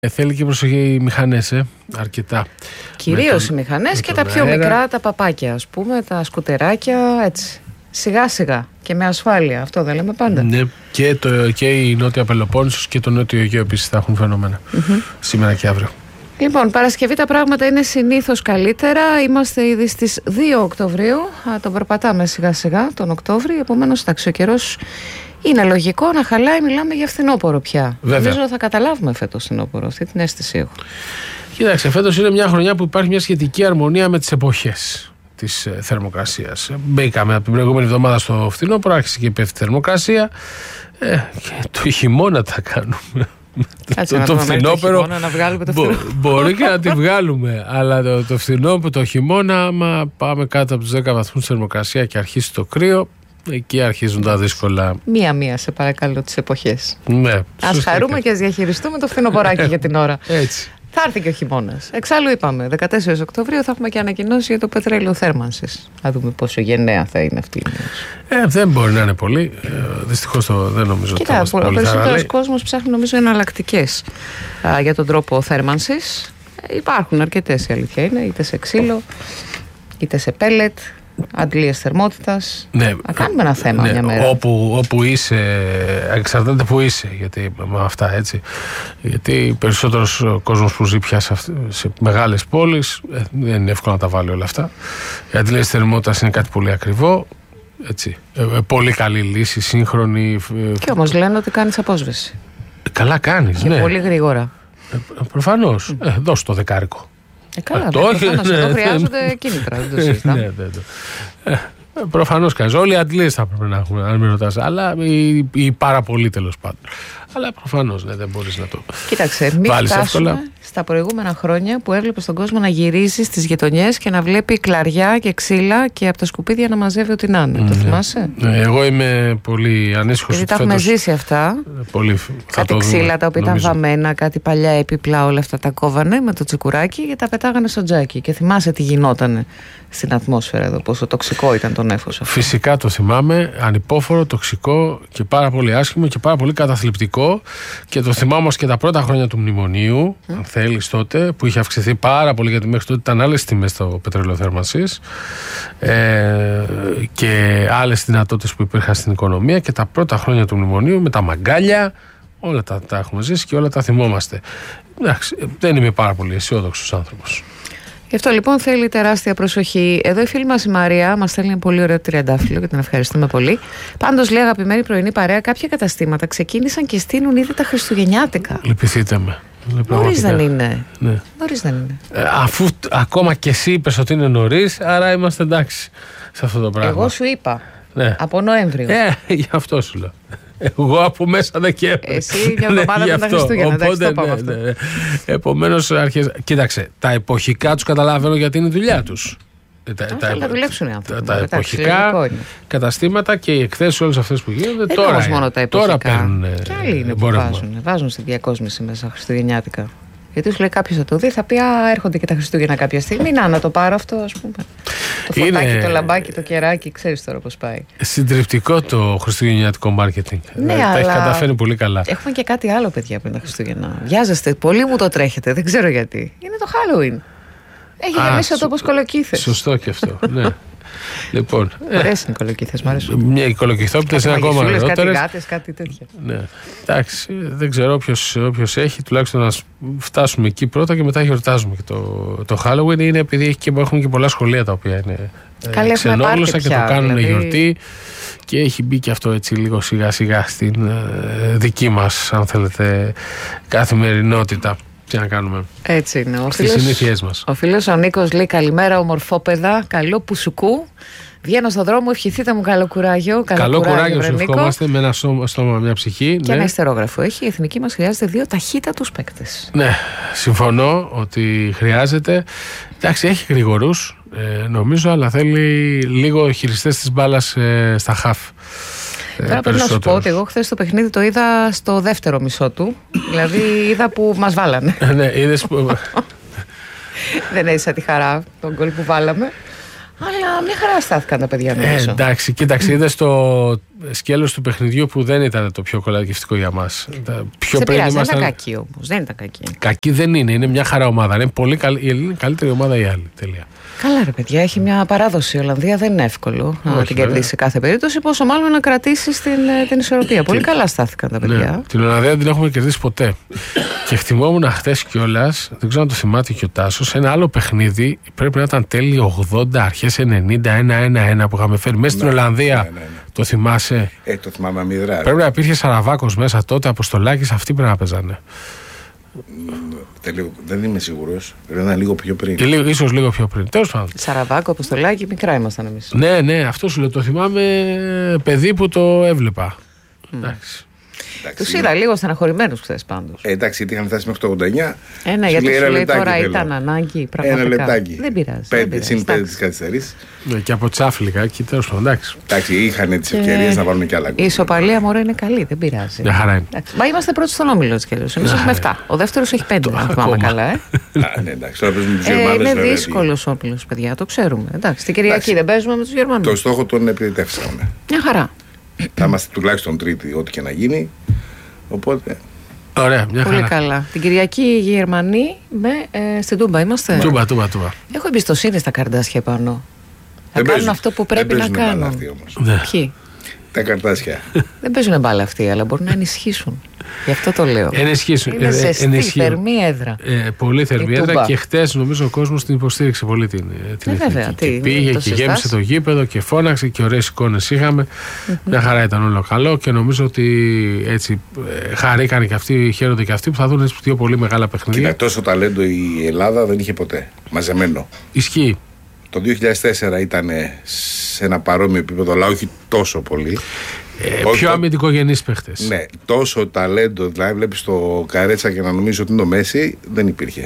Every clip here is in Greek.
Θέλει και προσοχή οι μηχανές, αρκετά. Κυρίως οι μηχανές και τα πιο μικρά, τα παπάκια, ας πούμε, τα σκουτεράκια, έτσι. Σιγά σιγά και με ασφάλεια, αυτό δεν λέμε πάντα. Ναι, και η Νότια Πελοπόννησος και το Νότιο Αιγαίο επίσης θα έχουν φαινόμενα σήμερα και αύριο. Λοιπόν, Παρασκευή τα πράγματα είναι συνήθως καλύτερα. Είμαστε ήδη στις 2 Οκτωβρίου. Τον περπατάμε σιγά σιγά τον Οκτώβρη. Επομένως, ο καιρός είναι λογικό να χαλάει. Μιλάμε για φθινόπωρο πια. Νομίζω θα καταλάβουμε φέτος φθινόπωρο. Αυτή την αίσθηση έχω. Κοίταξε, φέτος είναι μια χρονιά που υπάρχει μια σχετική αρμονία με τις εποχές της θερμοκρασίας. Μπήκαμε από την προηγούμενη εβδομάδα στο φθινόπωρο, άρχισε και πέφτει η θερμοκρασία. Και το χειμώνα τα κάνουμε. Το φθινόπωρο μπορεί και να τη βγάλουμε, αλλά το χειμώνα, άμα πάμε κάτω από τους 10 βαθμούς θερμοκρασία και αρχίσει το κρύο, εκεί αρχίζουν τα δύσκολα. Μία-μία, σε παρακαλώ, τις εποχές. Ναι, ας χαρούμε και ας διαχειριστούμε το φθινοπωράκι για την ώρα. Έτσι. Θα έρθει και ο χειμώνας. Εξάλλου είπαμε, 14 Οκτωβρίου θα έχουμε και ανακοινώσει για το πετρέλαιο θέρμανσης. Θα δούμε πόσο γενναία θα είναι αυτή η νέος. Δεν μπορεί να είναι πολύ. Δυστυχώς δεν νομίζω ότι θα είμαστε πολύ. Ο περισσότερος κόσμος ψάχνει, νομίζω, εναλλακτικές για τον τρόπο θέρμανσης. Υπάρχουν αρκετές, η αλήθεια είναι, είτε σε ξύλο, είτε σε πέλετ. Αντλίες θερμότητας. Ναι, να κάνουμε ένα θέμα μια μέρα. Όπου είσαι, εξαρτάται που είσαι, γιατί με αυτά, έτσι. Γιατί περισσότερος κόσμος που ζει πια σε μεγάλες πόλεις, δεν είναι εύκολο να τα βάλει όλα αυτά. Οι αντλίες θερμότητας είναι κάτι πολύ ακριβό. Έτσι. Πολύ καλή λύση, σύγχρονη. Και όμως λένε ότι κάνεις απόσβεση. Καλά κάνεις, και πολύ γρήγορα. Προφανώς. Δώσ' το δεκάρικο. Καλά, εδώ χρειάζονται κίνητρα, δεν το συζητάμε. Προφανώς κάνεις. Όλοι οι αντλίες θα πρέπει να έχουμε, αν με ρωτάς. Αλλά οι πάρα πολλοί, τέλος πάντων. Αλλά προφανώς δεν μπορείς να το κοίταξε, μην φτάσουμε στα προηγούμενα χρόνια που έβλεπε τον κόσμο να γυρίζει στις γειτονιές και να βλέπει κλαριά και ξύλα και από τα σκουπίδια να μαζεύει ό,τι να είναι. Το θυμάσαι? Εγώ είμαι πολύ ανήσυχος. Γιατί τα έχουμε ζήσει αυτά. Κάτι ξύλα τα οποία ήταν βαμμένα, κάτι παλιά έπιπλα, όλα αυτά τα κόβανε με το τσικουράκι και τα πετάγανε στο τζάκι. Και θυμάσαι τι γινότανε στην ατμόσφαιρα εδώ, πόσο τοξικό ήταν το νέφος αυτό. Φυσικά το θυμάμαι, ανυπόφορο, τοξικό και πάρα πολύ άσχημο και πάρα πολύ καταθλιπτικό. Και το θυμάμαι και τα πρώτα χρόνια του μνημονίου, αν θέλεις, τότε, που είχε αυξηθεί πάρα πολύ, γιατί μέχρι τότε ήταν άλλες τιμές στο πετρέλαιο θέρμανσης και άλλες δυνατότητες που υπήρχαν στην οικονομία. Και τα πρώτα χρόνια του μνημονίου με τα μαγκάλια, όλα τα έχουμε ζήσει και όλα τα θυμόμαστε. Εντάξει, δεν είμαι πάρα πολύ αισιόδοξος άνθρωπος. Γι' αυτό λοιπόν θέλει τεράστια προσοχή. Εδώ η φίλη μας η Μαρία μας στέλνει ένα πολύ ωραίο τριαντάφυλλο και την ευχαριστούμε πολύ. Πάντως, λέει, αγαπημένη πρωινή παρέα, κάποια καταστήματα ξεκίνησαν και στείνουν ήδη τα χριστουγεννιάτικα. Λυπηθείτε με. Νωρίς δεν είναι. Ναι. Νωρίς δεν είναι. Αφού ακόμα και εσύ είπες ότι είναι νωρίς, άρα είμαστε εντάξει σε αυτό το πράγμα. Εγώ σου είπα. Ναι. Από Νοέμβριο. Γι' αυτό σου λέω. Εγώ από μέσα Δεκέμβρη. Εσύ μια εβδομάδα πριν τα Χριστούγεννα. Οπότε, ναι. Επομένως, κοίταξε, τα εποχικά τους καταλαβαίνω γιατί είναι η δουλειά τους. Θέλουν να δουλέψουν οι άνθρωποι. Τα εποχικά καταστήματα και οι εκθέσεις όλες αυτές που γίνονται δεν τώρα. Μόνο τα εποχικά. Τώρα παίρνουν. Και άλλοι είναι που βάζουν στη διακόσμηση μέσα χριστουγεννιάτικα. Γιατί σου λέει κάποιος θα το δει, θα πει έρχονται και τα Χριστούγεννα κάποια στιγμή. Να το πάρω αυτό, ας πούμε. Το φωτάκι, το λαμπάκι, το κεράκι, ξέρεις τώρα πώς πάει. Συντριπτικό το χριστουγεννιάτικο μάρκετινγκ. Ναι, τα έχει καταφέρει πολύ καλά. Έχουμε και κάτι άλλο, παιδιά, πριν τα Χριστούγεννα. Βιάζεστε, πολύ μου το τρέχετε, δεν ξέρω γιατί. Είναι το Halloween. Έχει γεμίσει ο τόπος κολοκύθες. Σωστό και αυτό, ναι. Λοιπόν, ωραίες είναι οι κολοκύθες, μου αρέσουν. Οι κολοκυθόπιτες είναι ακόμα ωραιότερες. Κάτι γάτες, κάτι τέτοια. Ναι. Εντάξει, δεν ξέρω όποιος έχει, τουλάχιστον να φτάσουμε εκεί πρώτα και μετά γιορτάζουμε. Και το Halloween είναι επειδή έχουν και πολλά σχολεία τα οποία είναι ξενόγλωσσα και το κάνουν γιορτή. Και έχει μπει και αυτό έτσι λίγο σιγά σιγά στην δική μας, αν θέλετε, καθημερινότητα. Τι να κάνουμε. Έτσι είναι. Στις συνήθειές μας. Ο φίλος ο Νίκος λέει καλημέρα, ομορφόπεδα, καλό πουσουκού. Βγαίνω στον δρόμο, ευχηθείτε μου καλό κουράγιο. Καλό κουράγιο σου ευχόμαστε, με ένα στόμα, μια ψυχή. Και ένα ιστερόγραφο έχει. Η εθνική μας χρειάζεται 2 ταχύτατους παίκτες. Ναι, συμφωνώ ότι χρειάζεται. Εντάξει, έχει γρηγορούς, νομίζω, αλλά θέλει λίγο χειριστές της μπάλας στα χαφ. Τώρα πρέπει να σου πω ότι εγώ χθες το παιχνίδι το είδα στο δεύτερο μισό του. Δηλαδή είδα που μας βάλανε. Ναι, είδες που... Δεν έζησα τη χαρά τον γκολ που βάλαμε. Αλλά μια χαρά στάθηκαν τα παιδιά νομίζω. Εντάξει, κοίταξε, είδες σκέλος του παιχνιδιού που δεν ήταν το πιο κολακευτικό για μας. Πιο πριν δεν ήταν κακή όμως. Δεν ήταν κακή. Κακή δεν είναι. Είναι μια χαρά ομάδα. Είναι πολύ καλή. Η Ελλήνη είναι καλύτερη ομάδα η άλλη. Τελεία. Καλά, ρε παιδιά, έχει μια παράδοση η Ολλανδία. Δεν είναι εύκολο να την κερδίσει σε κάθε περίπτωση. Πόσο μάλλον να κρατήσει την ισορροπία. Πολύ καλά στάθηκαν τα παιδιά. Ναι, την Ολλανδία δεν την έχουμε κερδίσει ποτέ. Και θυμόμουν χθες κιόλας, δεν ξέρω αν το θυμάται και ο Τάσος, ένα άλλο παιχνίδι πρέπει να ήταν τέλη 80, αρχές 90, 1-1 που είχαμε φέρει μέσα στην Ολλανδία. Ναι. Το θυμάσαι? Το θυμάμαι αμυδρά. Πρέπει να υπήρχε Σαραβάκος μέσα τότε, Αποστολάκης, αυτοί πρέπει να παίζανε. Δεν είμαι σίγουρος. Πρέπει να είναι λίγο πιο πριν. Ίσως λίγο πιο πριν. Τέλος πάντων. Σαραβάκο, Αποστολάκη, μικρά ήμασταν εμείς. Ναι, αυτό σου λέω. Το θυμάμαι παιδί που το έβλεπα. Εντάξει. Τους είδα λίγο στεναχωρημένους χθες πάντως. Εντάξει, γιατί είχαν φτάσει μέχρι το 89. Γιατί σου λέει τώρα ήταν ανάγκη. Πραγματικά. Ένα λεπτάκι. Δεν πειράζει. Συν 5 της καθυστερής. Ναι, και από τσάφλικα εκεί τέλος πάντων. Εντάξει, είχαν τις ευκαιρίες να βάλουν κι άλλα. Η ισοπαλία μωρέ είναι καλή, δεν πειράζει. Μια χαρά είναι. Μα είμαστε πρώτοι στον όμιλο της Κέρδους. Εμείς έχουμε 7. Ο δεύτερος έχει 5. Αν θυμάμαι καλά. Ναι, εντάξει, τώρα παίζουμε τους Γερμανούς. Είναι δύσκολος όμιλος, παιδιά, το ξέρουμε. Εντάξει, την Κυριακή δεν παίζουμε με τους Γερμανούς. Το στόχο τον επιτεύξαμε. Μια χαρά. Θα είμαστε τουλάχιστον τρίτη, ό,τι και να γίνει. Οπότε. Ωραία, μια πολύ χαρά. καλά. Την Κυριακή οι Γερμανοί στην Τούμπα είμαστε. Τούμπα. Έχω εμπιστοσύνη στα καρντάσια πάνω. Θα κάνουν αυτό που πρέπει να κάνουν. Ποιοι? Τα καρτάσια. Δεν παίζουν μπάλα αυτοί, αλλά μπορούν να ενισχύσουν. Γι' αυτό το λέω. Ενισχύσουν. Είναι ζεστή, θερμή έδρα. Πολύ θερμή έδρα και χτες νομίζω ο κόσμος την υποστήριξε πολύ την βέβαια, και πήγε και γέμισε το γήπεδο και φώναξε και ωραίες εικόνες είχαμε. Μια χαρά ήταν όλο καλό και νομίζω ότι έτσι χαρήκαν και αυτοί, χαίρονται και αυτοί που θα δουν έτσι δύο πολύ μεγάλα παιχνίδια. Κοίτα, τόσο ταλέντο η Ελλάδα δεν είχε ποτέ. Μαζεμένο. Ισχύει. Το 2004 ήταν σε ένα παρόμοιο επίπεδο, αλλά όχι τόσο πολύ. Πιο αμυντικογενείς παίχτες. Ναι, τόσο ταλέντο. Δηλαδή, βλέπεις το Καρέτσα και να νομίζεις ότι είναι το Μέση, δεν υπήρχε.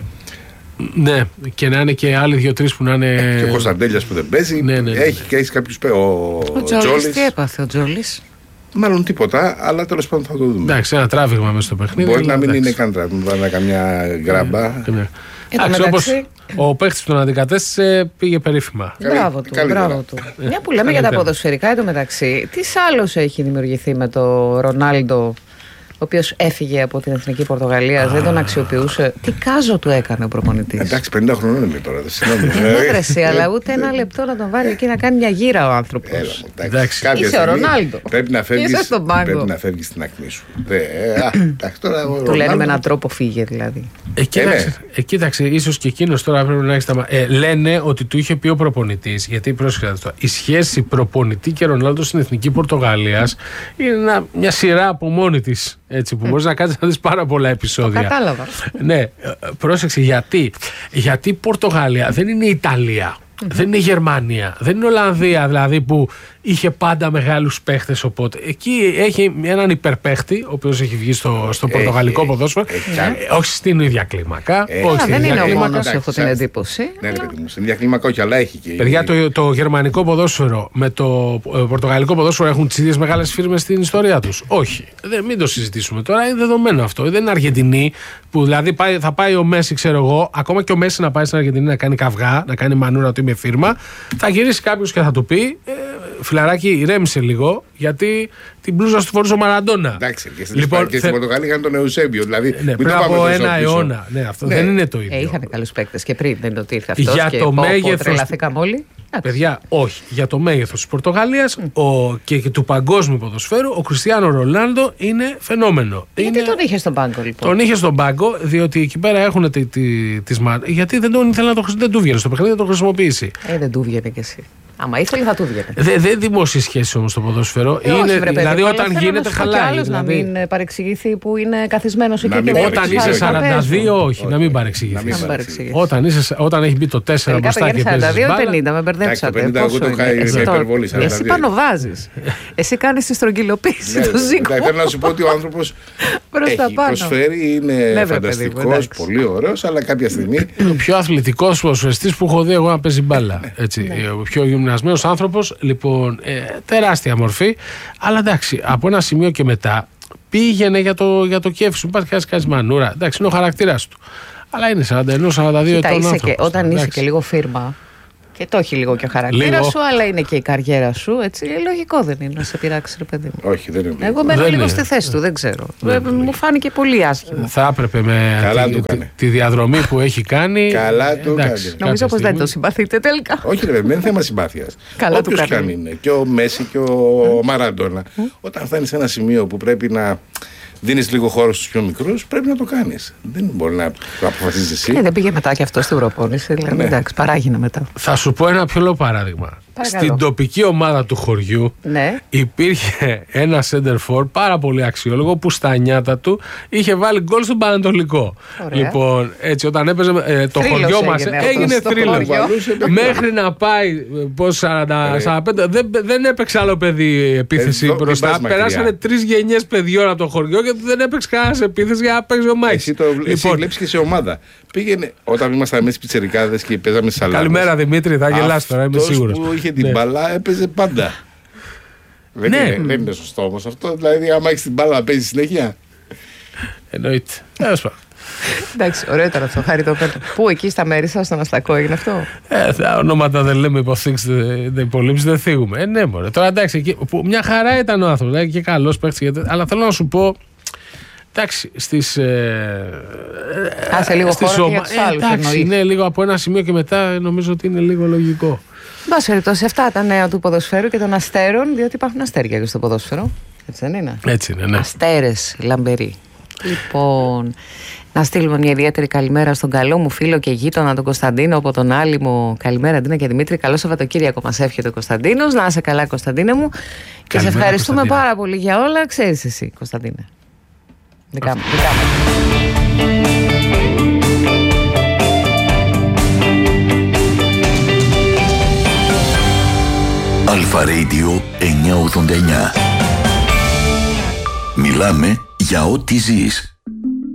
Ναι, και να είναι και άλλοι 2-3 που να είναι. Και ο Κωνσταντέλιας που δεν παίζει. Ναι. Έχει κάποιους. Ο Τζόλης. Τι έπαθε ο Τζόλης? Μάλλον τίποτα, αλλά τέλος πάντων θα το δούμε. Εντάξει, ένα τράβηγμα μέσα στο παιχνίδι. Μπορεί να μην είναι καν τράβηγμα, καμιά γκράμπα. Εντάξει, όπως ο παίχτης που τον αντικατέστησε πήγε περίφημα. Μπράβο του. Μια που λέμε για τα ποδοσφαιρικά εντωμεταξύ, τι άλλος έχει δημιουργηθεί με το Ρονάλντο, ο οποίος έφυγε από την Εθνική Πορτογαλία, δεν τον αξιοποιούσε? Τι κάζο του έκανε ο προπονητής? Εντάξει, 50 χρονών είναι τώρα. Συγγνώμη, αλλά ούτε ένα λεπτό να τον βάλει εκεί να κάνει μια γύρα ο άνθρωπος. Είσαι ο Ρονάλντο. Πρέπει να φεύγεις στην ακμή σου. Του λένε με έναν τρόπο φύγε δηλαδή. Κοίταξε, ίσως και εκείνος τώρα πρέπει να έχει λένε ότι του είχε πει ο προπονητής, γιατί πρόσεχε τώρα, η σχέση προπονητή και Ρονάλντο στην Εθνική Πορτογαλίας είναι μια σειρά από μόνη της. Έτσι, που μπορείς να κάτσεις να δεις πάρα πολλά επεισόδια. Το κατάλαβα. Ναι, πρόσεξε γιατί. Γιατί η Πορτογαλία δεν είναι η Ιταλία. Δεν είναι η Γερμανία. Δεν είναι η Ολλανδία δηλαδή που είχε πάντα μεγάλους παίχτες. Οπότε εκεί έχει έναν υπερπαίχτη, ο οποίος έχει βγει στο πορτογαλικό ποδόσφαιρο. Όχι στην ίδια κλίμακα. Δεν είναι ο μόνος, έχω την εντύπωση. Ναι, στην ίδια κλίμακα όχι, αλλά έχει και. Παιδιά, το γερμανικό ποδόσφαιρο με το πορτογαλικό ποδόσφαιρο έχουν τις ίδιες μεγάλες φίρμες στην ιστορία τους? Όχι. Μην το συζητήσουμε τώρα. Είναι δεδομένο αυτό. Δεν είναι Αργεντινή που δηλαδή θα πάει ο Μέση, ξέρω εγώ, ακόμα και ο Μέση να πάει στην Αργεντινή να κάνει καυγά, να κάνει μανούρα ότι είμαι φίρμα. Θα γυρίσει κάποιος και θα του πει: φιλαράκι, ηρέμησε λίγο, γιατί την μπλούζα του φορούσε ο Μαραντόνα. Εντάξει, και στην Πορτογαλία είχαν τον Εουσέμπιο. Δηλαδή, πριν από ένα αιώνα. Ναι, αυτό δεν είναι το ίδιο. Είχαν καλούς παίκτες και πριν, δεν είναι ότι ήρθε αυτός. Για το μέγεθος. Τρελαθήκαμε όλοι. Παιδιά, όχι. Για το μέγεθος της Πορτογαλίας και του παγκόσμιου ποδοσφαίρου, ο Κριστιάνο Ρονάλντο είναι φαινόμενο. Γιατί τον είχε στον πάγκο, λοιπόν? Τον είχε στον πάγκο, διότι εκεί πέρα έχουν τις μάτια. Γιατί δεν τον ήθελε δεν του βγαίνει στο παιχνίδι να το χρησιμοποιήσει. Δεν του βγαίνει κι εσύ. Άμα ήθελε θα του βγαίνει. Δεν δημόσιες σχέσεις όμως το ποδόσφαιρο. Δηλαδή όταν γίνεται χαλάει. Να μην παρεξηγηθεί που είναι καθισμένος εκεί. Όταν είσαι 42, όχι, να μην παρεξηγηθείς. Όταν έχει μπει το 4 μπροστά και παίζεις μπάλα. 42-50, με μπερδέψατε. Εγώ το είχα υπερβολή. Εσύ πάνω βάζεις. Εσύ κάνεις τη στρογγυλοποίηση του Ζήκου. Θέλω να σου πω ότι ο άνθρωπος προσφέρει, είναι φανταστικός, πολύ ωραίος, αλλά κάποια στιγμή. Ο πιο αθλητικός ποδοσφαιριστής που έχω δει εγώ να παίζει μπάλα. Ο πιο γυμνασμένος άνθρωπος, λοιπόν, τεράστια μορφή. Αλλά εντάξει, από ένα σημείο και μετά πήγαινε για το κέφι σου. Υπάρχει κάτι μανούρα. Εντάξει, είναι ο χαρακτήρας του. Αλλά είναι 41-42 ετών άνθρωπος. Όταν είσαι και λίγο φίρμα, Και το έχει λίγο και ο χαρακτήρα σου, αλλά είναι και η καριέρα σου. Έτσι. Λογικό δεν είναι να σε πειράξει, ρε παιδί μου. Όχι, δεν είναι. Εγώ μένω λίγο στη θέση του, δεν ξέρω. Μου φάνηκε πολύ άσχημο. Θα έπρεπε με τη διαδρομή που έχει κάνει. Καλά του κάνει. Νομίζω πως δεν το συμπαθείτε τελικά. Όχι, ρε, δεν είναι θέμα συμπάθειας. Όποιος κι αν είναι, και ο Μέση και ο Μαραντόνα, όταν φτάνει σε ένα σημείο που πρέπει να δίνεις λίγο χώρο στους πιο μικρούς, πρέπει να το κάνεις. Δεν μπορεί να το αποφασίσεις εσύ. Δεν πήγε μετά και αυτό στην προπόνηση. Δηλαδή, εντάξει, παράγινε μετά. Θα σου πω ένα πιο λόγο παράδειγμα. Παρακαλώ. Στην τοπική ομάδα του χωριού υπήρχε ένα center for πάρα πολύ αξιόλογο που στα νιάτα του είχε βάλει γκολ στον Πανατολικό. Ωραία. Λοιπόν, έτσι όταν έπαιζε το χωριό μας έγινε θρύλος. Μέχρι να πάει 45, δεν έπαιξε άλλο παιδί επίθεση μπροστά. Περάσανε 3 γενιές παιδιών από το χωριό και δεν έπαιξε κανένας επίθεση για να παίξει ο Μάικς. Εσύ βλέπεις και σε ομάδα. Πήγαινε όταν ήμασταν εμείς πιτσιρικάδες και παίζαμε σαλάτες. Καλημέρα Δημήτρη, θα γελάς τώρα, είμαι σίγουρος. Που είχε την μπάλα έπαιζε πάντα. Δεν είναι σωστό όμως αυτό. Δηλαδή, άμα έχεις την μπάλα να παίζεις συνέχεια. Εννοείται. Εντάξει, ωραίο ήταν αυτό. Χάρη το πέρα. Πού εκεί στα μέρη σας, στον Αστακό, έγινε αυτό? Τα ονόματα δεν λέμε, υποθήκες, δεν υπολείψεις, δεν θίγουμε. Ναι, μωρέ. Τώρα εντάξει, μια χαρά ήταν ο άνθρωπος και καλός παίκτης. Αλλά θέλω να σου πω. Εντάξει, άσε λίγο χώρο για τους άλλους. Εντάξει, είναι λίγο από ένα σημείο και μετά νομίζω ότι είναι λίγο λογικό. Εν πάση περιπτώσει, αυτά τα νέα του ποδοσφαίρου και των αστέρων, διότι υπάρχουν αστέρια και στο ποδόσφαιρο. Έτσι δεν είναι? Έτσι είναι, ναι. Αστέρες, λαμπεροί. Λοιπόν, να στείλουμε μια ιδιαίτερη καλημέρα στον καλό μου φίλο και γείτονα τον Κωνσταντίνο από τον Άλυμο. Καλημέρα, Αντίνα και Δημήτρη. Καλό Σαββατοκύριακο μας εύχεται ο Κωνσταντίνος. Να είσαι καλά, Κωνσταντίνε μου. Και σε ευχαριστούμε πάρα πολύ για όλα. Ξέρεις εσύ, Κωνσταντίνε. Δικά μου. Αλφα Radio 989. Μιλάμε για ό,τι ζεις.